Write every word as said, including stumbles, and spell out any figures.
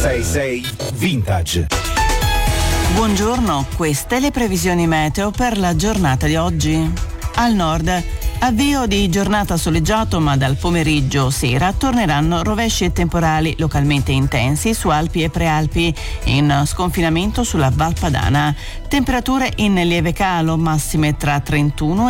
sei sei Vintage. Buongiorno, queste le previsioni meteo per la giornata di oggi. Al nord, avvio di giornata soleggiato, ma dal pomeriggio sera torneranno rovesci e temporali localmente intensi su Alpi e Prealpi, in sconfinamento sulla Val Padana. Temperature in lieve calo, massime tra trentuno